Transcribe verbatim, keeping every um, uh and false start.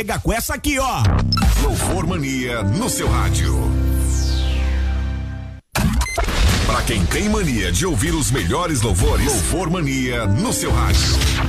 Chega com essa aqui, ó. Louvor Mania no seu rádio. Pra quem tem mania de ouvir os melhores louvores, Louvor Mania no seu rádio.